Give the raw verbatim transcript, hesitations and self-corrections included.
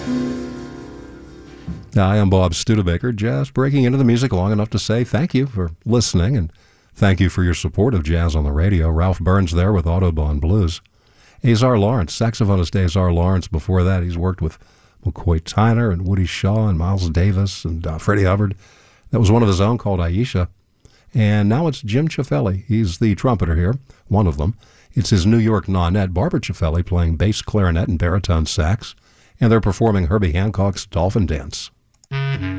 Hi, I'm Bob Studebaker, just breaking into the music long enough to say thank you for listening and thank you for your support of Jazz on the Radio. Ralph Burns there with Audubon Blues. Azar Lawrence, saxophonist Azar Lawrence. Before that, he's worked with McCoy Tyner and Woody Shaw and Miles Davis and uh, Freddie Hubbard. That was one of his own called Aisha. And now it's Jim Ciafelli. He's the trumpeter here, one of them. It's his New York nonet, Barbara Ciafelli, playing bass clarinet and baritone sax. And they're performing Herbie Hancock's Dolphin Dance.